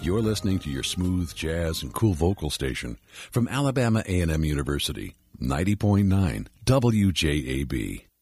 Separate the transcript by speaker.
Speaker 1: You're listening to your smooth jazz and cool vocal station from Alabama A&M University, 90.9 WJAB.